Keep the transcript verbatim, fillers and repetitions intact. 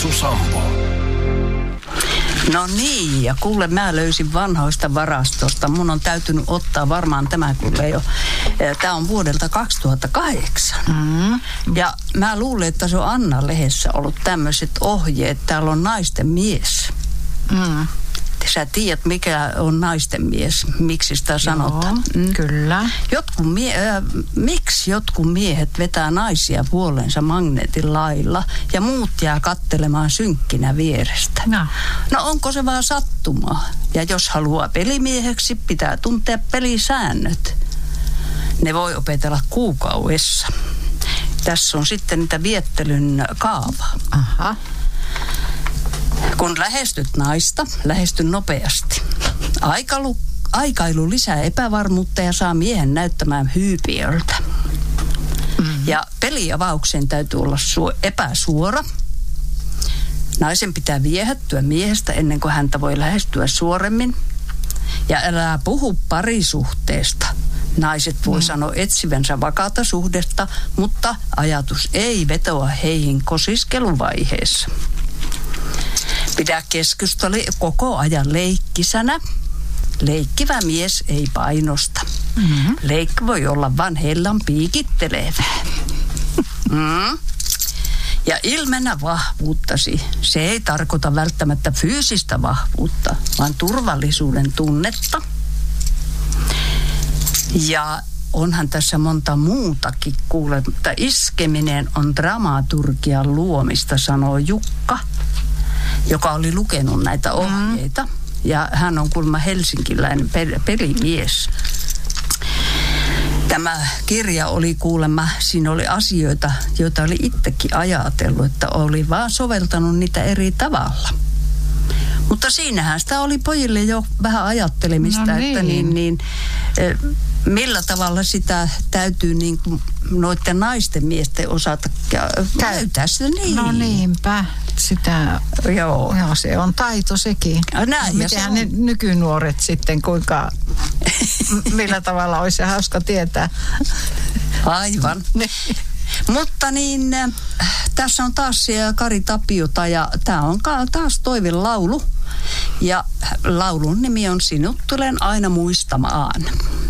Fiksu Sampo. No niin, ja kuule, mä löysin vanhoista varastosta. Mun on täytynyt ottaa varmaan tämä kuule jo. Tämä on vuodelta kaksituhattakahdeksan. Mm. Ja mä luulen, että se on Anna-lehdessä ollut tämmöiset ohjeet. Täällä on naisten mies. Mm. Sä tiedät, mikä on naisten mies, miksi sitä sanotaan. Joo, mm. Kyllä. Jotkut mie- äh, miksi jotkut miehet vetää naisia puoleensa magneetin lailla ja muut jää kattelemaan synkkinä vierestä? No. no onko se vaan sattumaa? Ja jos haluaa pelimieheksi, pitää tuntea pelisäännöt. Ne voi opetella kuukaudessa. Tässä on sitten niitä viettelyn kaava. Aha. Kun lähestyt naista, lähesty nopeasti. Aikailu, aikailu lisää epävarmuutta ja saa miehen näyttämään hyypiöltä. Mm-hmm. Ja peliavauksen täytyy olla su- epäsuora. Naisen pitää viehättyä miehestä ennen kuin häntä voi lähestyä suoremmin. Ja älä puhu parisuhteesta. Naiset voi mm. sanoa etsivänsä vakaata suhdetta, mutta ajatus ei vetoa heihin kosiskeluvaiheessa. Pidä keskustelu koko ajan leikkisänä. Leikkivä mies ei painosta. Mm-hmm. Leikki voi olla vaan hellan piikittelevä. Mm. Ja ilmennä vahvuuttasi. Se ei tarkoita välttämättä fyysistä vahvuutta, vaan turvallisuuden tunnetta. Ja onhan tässä monta muutakin kuule, mutta iskeminen on dramaturgian luomista, sanoo Jukka, joka oli lukenut näitä ohjeita. Mm. Ja hän on kuulemma helsinkiläinen pelimies. Tämä kirja oli kuulemma, siinä oli asioita, joita oli itsekin ajatellut, että oli vaan soveltanut niitä eri tavalla. Mutta siinähän sitä oli pojille jo vähän ajattelemista, no niin. että niin, niin, millä tavalla sitä täytyy niin kuin noiden naisten miesten osata käyttää sitä. Niin. No niinpä, sitä, joo. joo, se on taito sekin. Näin, mitenhän ne nykynuoret sitten, kuinka, millä tavalla olisi hauska tietää. Aivan. Mutta niin, äh, tässä on taas Kari Tapiota ja tämä on taas toivelaulu. Ja laulun nimi on Sinut tulen aina muistamaan.